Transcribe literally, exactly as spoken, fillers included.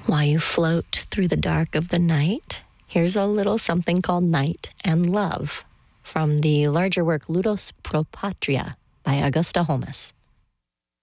While you float through the dark of the night, here's a little something called Night and Love from the larger work Ludus Pro Patria by Augusta Holmes.